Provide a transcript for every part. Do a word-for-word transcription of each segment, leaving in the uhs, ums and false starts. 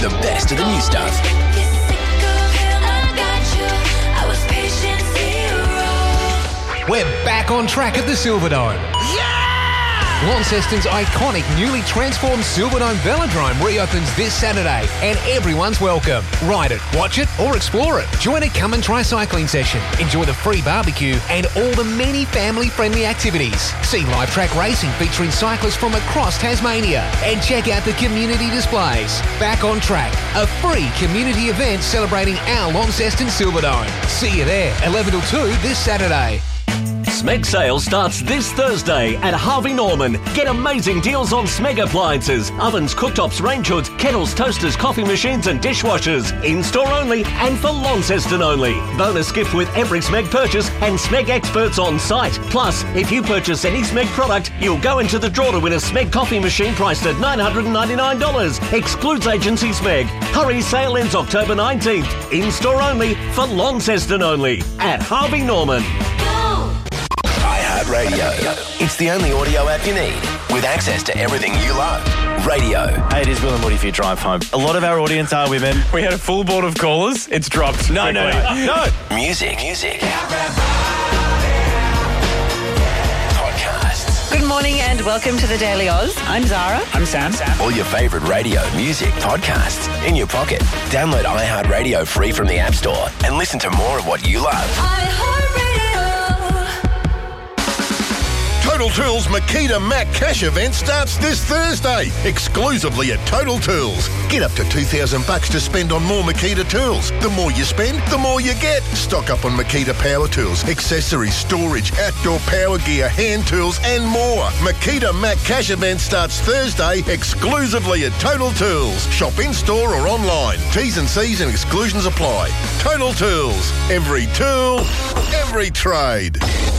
the best of the new stuff. We're back on track at the Silverdome. Yeah! Launceston's iconic newly transformed Silverdome Velodrome reopens this Saturday and everyone's welcome. Ride it, watch it or explore it. Join a come and try cycling session. Enjoy the free barbecue and all the many family-friendly activities. See live track racing featuring cyclists from across Tasmania and check out the community displays. Back on Track, a free community event celebrating our Launceston Silverdome. See you there, eleven till two this Saturday. Smeg sale starts this Thursday at Harvey Norman. Get amazing deals on Smeg appliances, ovens, cooktops, range hoods, kettles, toasters, coffee machines and dishwashers. In-store only and for Launceston only. Bonus gift with every Smeg purchase and Smeg experts on site. Plus, if you purchase any Smeg product, you'll go into the draw to win a Smeg coffee machine priced at nine hundred ninety-nine dollars. Excludes agency Smeg. Hurry, sale ends October nineteenth. In-store only for Launceston only at Harvey Norman. Radio. It's the only audio app you need with access to everything you love. Radio. Hey, it is Will and Woody for your drive home. A lot of our audience are women. We had a full board of callers. It's dropped. No, no, no, no. Music. Music. Podcasts. Good morning and welcome to the Daily Oz. I'm Zara. I'm Sam. Sam. All your favourite radio, music, podcasts in your pocket. Download iHeartRadio free from the App Store and listen to more of what you love. Total Tools Makita Mac Cash event starts this Thursday, exclusively at Total Tools. Get up to two thousand bucks to spend on more Makita tools. The more you spend, the more you get. Stock up on Makita power tools, accessories, storage, outdoor power gear, hand tools and more. Makita Mac Cash event starts Thursday, exclusively at Total Tools. Shop in-store or online. T's and C's and exclusions apply. Total Tools. Every tool, every trade.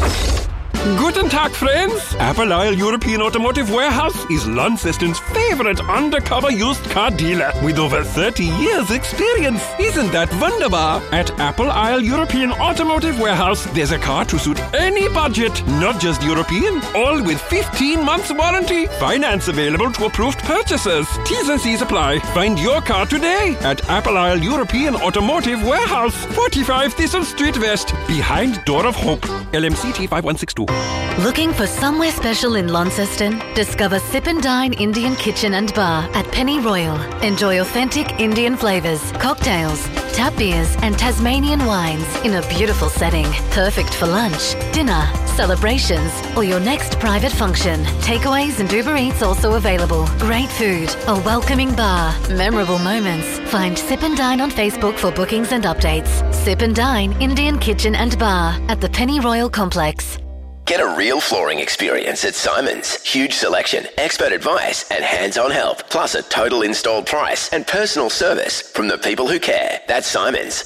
Guten Tag, friends. Apple Isle European Automotive Warehouse is Launceston's favourite undercover used car dealer with over thirty years experience. Isn't that wunderbar? At Apple Isle European Automotive Warehouse, there's a car to suit any budget, not just European, all with fifteen months warranty. Finance available to approved purchasers. T's and C's apply. Find your car today at Apple Isle European Automotive Warehouse, forty-five Thistle Street West, behind Door of Hope. L M C T five one six two. Looking for somewhere special in Launceston? Discover Sip and Dine Indian Kitchen and Bar at Penny Royal. Enjoy authentic Indian flavours, cocktails, tap beers and Tasmanian wines in a beautiful setting. Perfect for lunch, dinner, celebrations or your next private function. Takeaways and Uber Eats also available. Great food, a welcoming bar, memorable moments. Find Sip and Dine on Facebook for bookings and updates. Sip and Dine Indian Kitchen and Bar at the Penny Royal Complex. Get a real flooring experience at Simon's. Huge selection, expert advice and hands-on help, plus a total installed price and personal service from the people who care. That's Simon's.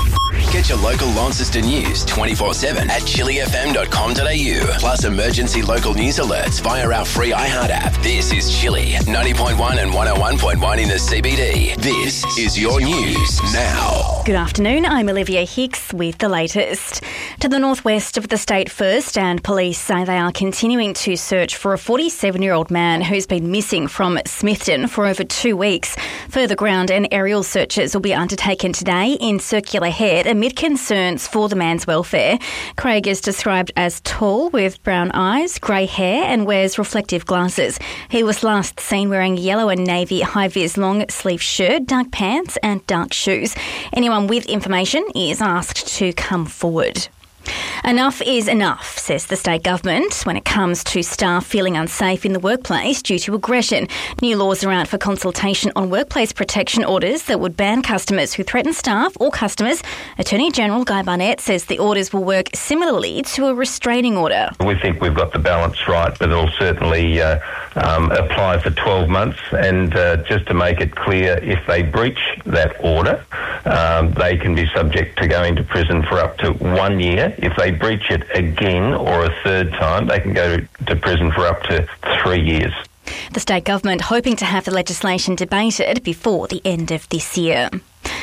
Get your local Launceston news twenty-four seven at chili f m dot com dot a u. Plus emergency local news alerts via our free iHeart app. This is Chili, ninety point one and one oh one point one in the C B D. This is your news now. Good afternoon, I'm Olivia Hicks with the latest. To the northwest of the state first, and police say they are continuing to search for a forty-seven-year-old man who's been missing from Smithton for over two weeks. Further ground and aerial searches will be undertaken today in Circular Head amid concerns for the man's welfare. Craig is described as tall with brown eyes, grey hair and wears reflective glasses. He was last seen wearing yellow and navy high-vis long-sleeve shirt, dark pants and dark shoes. Anyone with information is asked to come forward. Enough is enough, says the state government, when it comes to staff feeling unsafe in the workplace due to aggression. New laws are out for consultation on workplace protection orders that would ban customers who threaten staff or customers. Attorney General Guy Barnett says the orders will work similarly to a restraining order. We think we've got the balance right, but it'll certainly uh, um, apply for twelve months. And uh, just to make it clear, if they breach that order, um, they can be subject to going to prison for up to one year. If they breach it again or a third time, they can go to prison for up to three years. The state government hoping to have the legislation debated before the end of this year.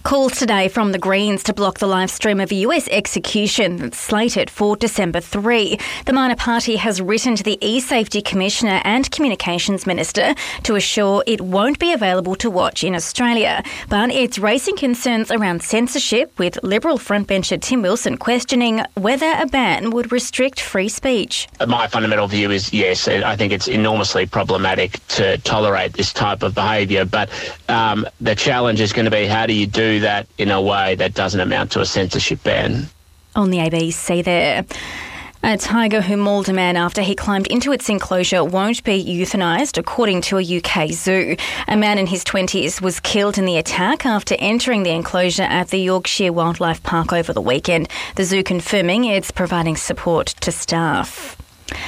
Calls today from the Greens to block the live stream of a U S execution that's slated for December third. The minor party has written to the E-Safety Commissioner and Communications Minister to assure it won't be available to watch in Australia. But it's raising concerns around censorship, with Liberal frontbencher Tim Wilson questioning whether a ban would restrict free speech. My fundamental view is yes, I think it's enormously problematic to tolerate this type of behaviour, but um, the challenge is going to be how do you do that in a way that doesn't amount to a censorship ban. On the A B C there. A tiger who mauled a man after he climbed into its enclosure won't be euthanised, according to a U K zoo. A man in his twenties was killed in the attack after entering the enclosure at the Yorkshire Wildlife Park over the weekend. The zoo confirming it's providing support to staff.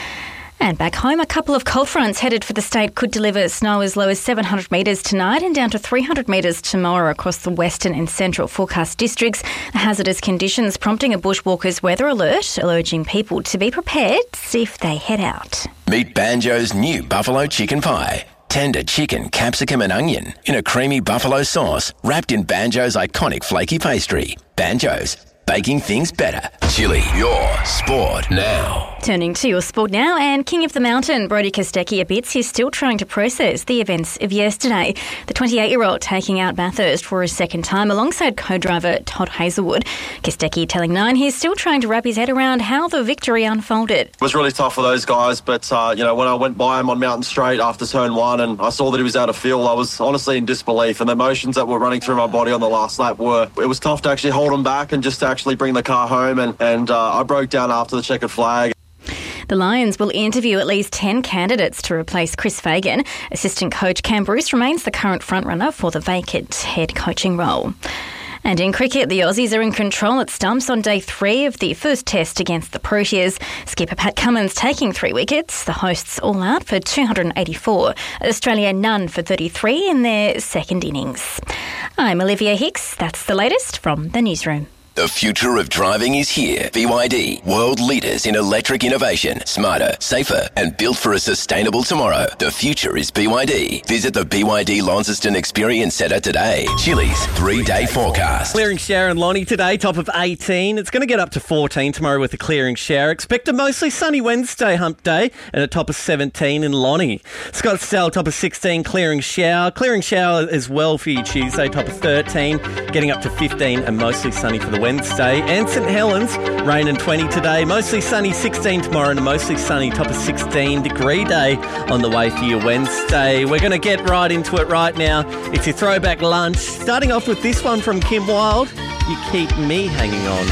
And back home, a couple of cold fronts headed for the state could deliver snow as low as seven hundred metres tonight and down to three hundred metres tomorrow across the western and central forecast districts. The hazardous conditions prompting a bushwalkers weather alert, urging people to be prepared if they head out. Meet Banjo's new buffalo chicken pie. Tender chicken, capsicum and onion in a creamy buffalo sauce wrapped in Banjo's iconic flaky pastry. Banjo's, baking things better. Chili, your sport now. Turning to your sport now, and King of the Mountain, Brodie Kostecki admits he's still trying to process the events of yesterday. The twenty-eight-year-old taking out Bathurst for a second time alongside co-driver Todd Hazelwood. Kostecki telling Nine he's still trying to wrap his head around how the victory unfolded. It was really tough for those guys, but uh, you know, when I went by him on Mountain Straight after turn one and I saw that he was out of fuel, I was honestly in disbelief, and the emotions that were running through my body on the last lap were, it was tough to actually hold him back and just to actually bring the car home, and, and uh, I broke down after the checkered flag. The Lions will interview at least ten candidates to replace Chris Fagan. Assistant coach Cam Bruce remains the current frontrunner for the vacant head coaching role. And in cricket, the Aussies are in control at stumps on day three of the first test against the Proteas. Skipper Pat Cummins taking three wickets. The hosts all out for two hundred eighty-four. Australia none for thirty-three in their second innings. I'm Olivia Hicks. That's the latest from the newsroom. The future of driving is here. B Y D, world leaders in electric innovation. Smarter, safer, and built for a sustainable tomorrow. The future is B Y D. Visit the B Y D Launceston Experience Centre today. Chili's three-day forecast. Clearing shower in Lonnie today, top of eighteen. It's going to get up to fourteen tomorrow with a clearing shower. Expect a mostly sunny Wednesday, hump day, and a top of seventeen in Lonnie. Scottsdale, top of sixteen, clearing shower. Clearing shower as well for you Tuesday, top of thirteen, getting up to fifteen and mostly sunny for the Wednesday. And St Helens, rain and twenty today, mostly sunny sixteen tomorrow and a mostly sunny top of sixteen degree day on the way for your Wednesday. We're going to get right into it right now. It's your throwback lunch, starting off with this one from Kim Wilde, You Keep Me Hanging On.